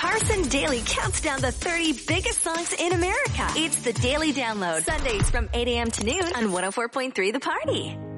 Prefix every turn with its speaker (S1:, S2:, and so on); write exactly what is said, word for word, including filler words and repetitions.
S1: Carson Daly counts down the thirty biggest songs in America. It's the Daily Download. Sundays from eight a.m. to noon on one oh four point three The Party.